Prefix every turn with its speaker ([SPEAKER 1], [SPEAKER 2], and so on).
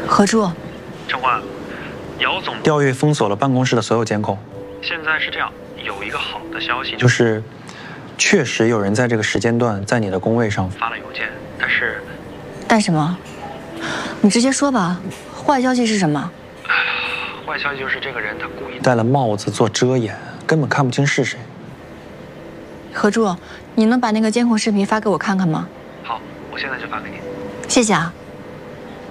[SPEAKER 1] 何柱，
[SPEAKER 2] 陈焕，姚总
[SPEAKER 3] 调阅封锁了办公室的所有监控。
[SPEAKER 2] 现在是这样，有一个好的消息，
[SPEAKER 3] 就是确实有人在这个时间段在你的工位上
[SPEAKER 2] 发了邮件，
[SPEAKER 1] 但什么？你直接说吧。坏消息是什么？
[SPEAKER 2] 坏消息就是这个人他故意
[SPEAKER 3] 戴了帽子做遮掩，根本看不清是谁。
[SPEAKER 1] 何柱，你能把那个监控视频发给我看看吗？
[SPEAKER 2] 好，我现在就发给你。
[SPEAKER 1] 谢谢啊。